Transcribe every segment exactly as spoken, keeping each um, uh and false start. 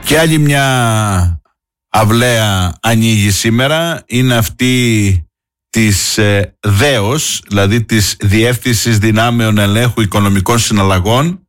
Και άλλη μια αυλαία ανοίγει σήμερα, είναι αυτή της ε, ΔΕΟΣ, δηλαδή της Διεύθυνσης Δυνάμεων Ελέγχου Οικονομικών Συναλλαγών,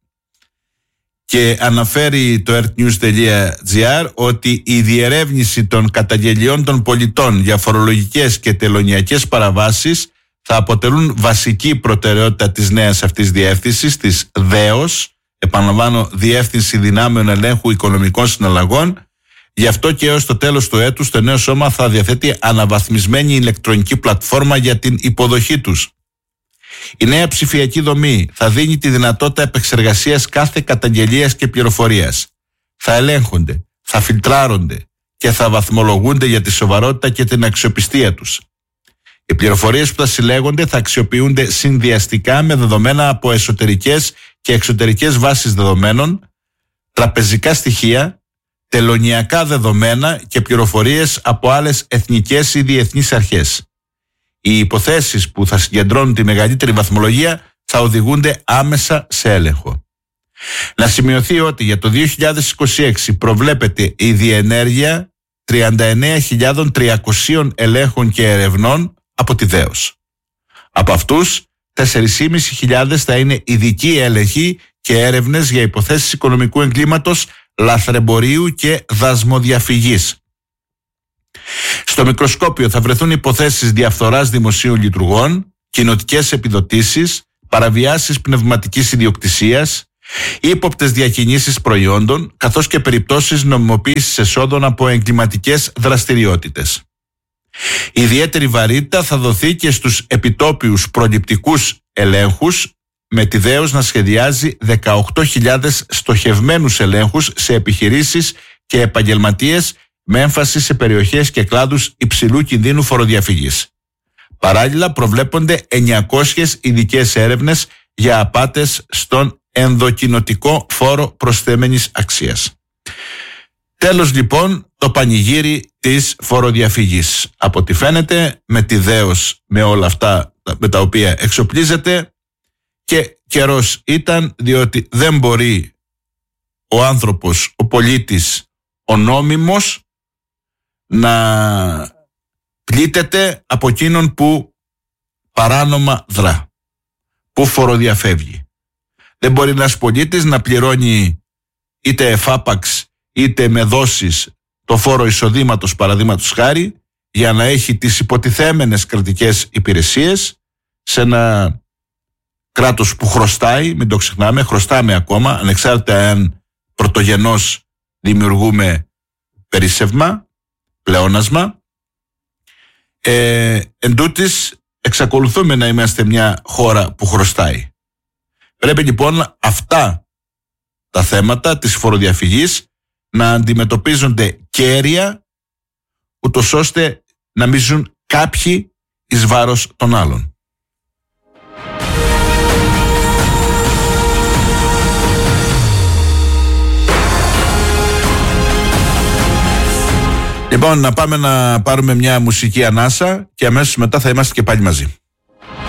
και αναφέρει το earthnews.gr ότι η διερεύνηση των καταγγελιών των πολιτών για φορολογικές και τελωνειακές παραβάσεις θα αποτελούν βασική προτεραιότητα της νέας αυτής διεύθυνσης, της ΔΕΟΣ, επαναλαμβάνω, Διεύθυνση Δυνάμεων Ελέγχου Οικονομικών Συναλλαγών. Γι' αυτό και έως το τέλος του έτους το νέο σώμα θα διαθέτει αναβαθμισμένη ηλεκτρονική πλατφόρμα για την υποδοχή τους. Η νέα ψηφιακή δομή θα δίνει τη δυνατότητα επεξεργασίας κάθε καταγγελίας και πληροφορίας. Θα ελέγχονται, θα φιλτράρονται και θα βαθμολογούνται για τη σοβαρότητα και την αξιοπιστία τους. Οι πληροφορίες που θα συλλέγονται θα αξιοποιούνται συνδυαστικά με δεδομένα από εσωτερικές και εξωτερικές βάσεις δεδομένων, τραπεζικά στοιχεία, τελωνειακά δεδομένα και πληροφορίες από άλλες εθνικές ή διεθνείς αρχές. Οι υποθέσεις που θα συγκεντρώνουν τη μεγαλύτερη βαθμολογία θα οδηγούνται άμεσα σε έλεγχο. Να σημειωθεί ότι για το δύο χιλιάδες είκοσι έξι προβλέπεται η διενέργεια τριάντα εννέα χιλιάδες τριακόσια ελέγχων και ερευνών από τη ΔΕΟΣ. Από αυτούς, τέσσερις χιλιάδες πεντακόσιοι θα είναι ειδικοί έλεγχοι και έρευνες για υποθέσεις οικονομικού εγκλήματος, λαθρεμπορίου και δασμοδιαφυγής. Στο μικροσκόπιο θα βρεθούν υποθέσεις διαφθοράς δημοσίων λειτουργών, κοινοτικές επιδοτήσεις, παραβιάσεις πνευματικής ιδιοκτησίας, ύποπτες διακινήσεις προϊόντων, καθώς και περιπτώσεις νομιμοποίησης εσόδων από εγκληματικές δραστηριότητες. Η ιδιαίτερη βαρύτητα θα δοθεί και στους επιτόπιους προληπτικούς ελέγχους, με τη ΔΕΟΣ να σχεδιάζει δεκαοκτώ χιλιάδες στοχευμένους ελέγχους σε επιχειρήσεις και επαγγελματίες, με έμφαση σε περιοχές και κλάδους υψηλού κινδύνου φοροδιαφυγής. Παράλληλα, προβλέπονται εννιακόσιες ειδικές έρευνες για απάτες στον ενδοκοινοτικό φόρο προσθέμενης αξίας. Τέλος λοιπόν το πανηγύρι της φοροδιαφυγής. Από ό,τι φαίνεται, με τη ΔΕΟΣ, με όλα αυτά με τα οποία εξοπλίζεται, και καιρός ήταν, διότι δεν μπορεί ο άνθρωπος, ο πολίτης, ο νόμιμος να πλήττεται από εκείνον που παράνομα δρά, που φοροδιαφεύγει. Δεν μπορεί ένας πολίτης να πληρώνει είτε εφάπαξ είτε με δόσεις το φόρο εισοδήματος, παραδείγματος χάρη, για να έχει τις υποτιθέμενες κρατικές υπηρεσίες σε ένα κράτος που χρωστάει, μην το ξεχνάμε, χρωστάμε ακόμα, ανεξάρτητα αν πρωτογενώς δημιουργούμε περίσσευμα, πλεόνασμα. Ε, εν τούτης, εξακολουθούμε να είμαστε μια χώρα που χρωστάει. Πρέπει λοιπόν αυτά τα θέματα της φοροδιαφυγής να αντιμετωπίζονται κέρια, ούτως ώστε να μην ζουν κάποιοι εις βάρος των άλλων. Λοιπόν, να πάμε να πάρουμε μια μουσική ανάσα και αμέσως μετά θα είμαστε και πάλι μαζί.